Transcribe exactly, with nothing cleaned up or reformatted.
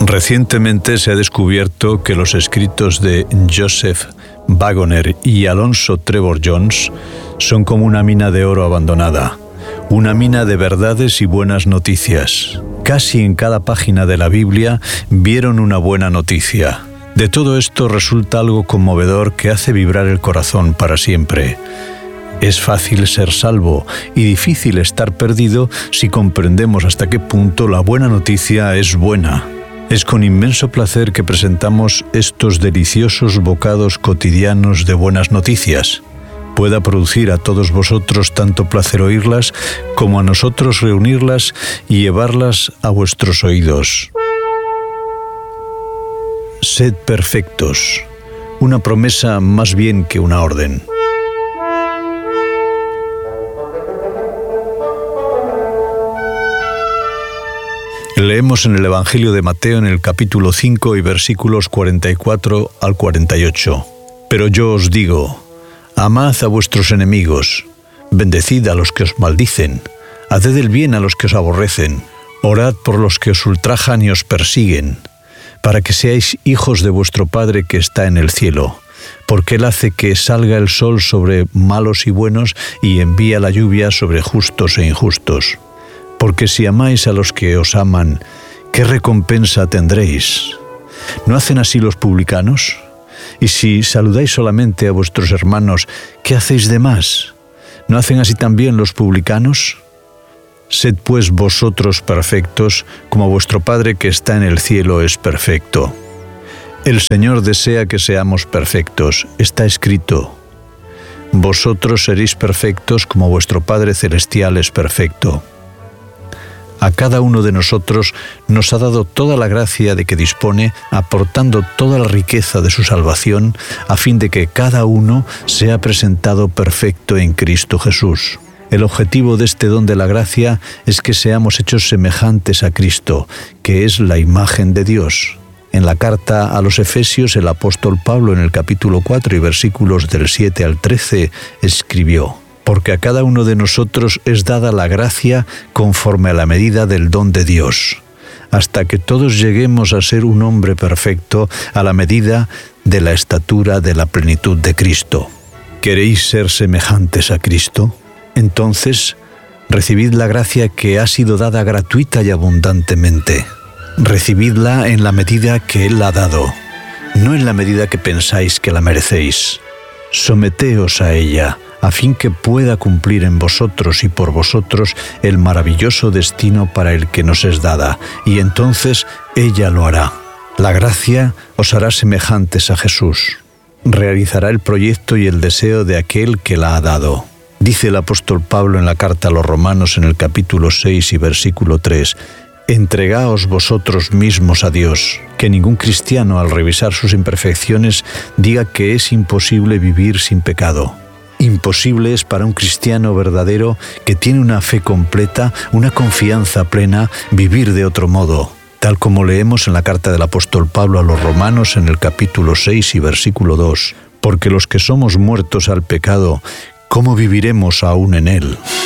Recientemente se ha descubierto que los escritos de Joseph Waggoner y Alonzo Trevor Jones son como una mina de oro abandonada, una mina de verdades y buenas noticias. Casi en cada página de la Biblia vieron una buena noticia. De todo esto resulta algo conmovedor que hace vibrar el corazón para siempre. Es fácil ser salvo y difícil estar perdido si comprendemos hasta qué punto la buena noticia es buena. Es con inmenso placer que presentamos estos deliciosos bocados cotidianos de buenas noticias. Pueda producir a todos vosotros tanto placer oírlas como a nosotros reunirlas y llevarlas a vuestros oídos. Sed perfectos, una promesa más bien que una orden. Leemos en el Evangelio de Mateo en el capítulo cinco y versículos cuarenta y cuatro al cuarenta y ocho. Pero yo os digo, amad a vuestros enemigos, bendecid a los que os maldicen, haced el bien a los que os aborrecen, orad por los que os ultrajan y os persiguen, para que seáis hijos de vuestro Padre que está en el cielo, porque Él hace que salga el sol sobre malos y buenos y envía la lluvia sobre justos e injustos. Porque si amáis a los que os aman, ¿qué recompensa tendréis? ¿No hacen así los publicanos? Y si saludáis solamente a vuestros hermanos, ¿qué hacéis de más? ¿No hacen así también los publicanos? Sed pues vosotros perfectos, como vuestro Padre que está en el cielo es perfecto. El Señor desea que seamos perfectos, está escrito. Vosotros seréis perfectos como vuestro Padre celestial es perfecto. A cada uno de nosotros nos ha dado toda la gracia de que dispone, aportando toda la riqueza de su salvación, a fin de que cada uno sea presentado perfecto en Cristo Jesús. El objetivo de este don de la gracia es que seamos hechos semejantes a Cristo, que es la imagen de Dios. En la carta a los Efesios, el apóstol Pablo, en el capítulo cuatro y versículos del siete al trece, escribió: porque a cada uno de nosotros es dada la gracia conforme a la medida del don de Dios, hasta que todos lleguemos a ser un hombre perfecto a la medida de la estatura de la plenitud de Cristo. ¿Queréis ser semejantes a Cristo? Entonces, recibid la gracia que ha sido dada gratuita y abundantemente. Recibidla en la medida que Él ha dado, no en la medida que pensáis que la merecéis. Someteos a ella, a fin que pueda cumplir en vosotros y por vosotros el maravilloso destino para el que nos es dada, y entonces ella lo hará. La gracia os hará semejantes a Jesús. Realizará el proyecto y el deseo de aquel que la ha dado. Dice el apóstol Pablo en la carta a los Romanos en el capítulo seis y versículo tres, entregaos vosotros mismos a Dios, que ningún cristiano al revisar sus imperfecciones diga que es imposible vivir sin pecado. Imposible es para un cristiano verdadero que tiene una fe completa, una confianza plena, vivir de otro modo, tal como leemos en la carta del apóstol Pablo a los Romanos en el capítulo seis y versículo dos. Porque los que somos muertos al pecado, ¿cómo viviremos aún en él?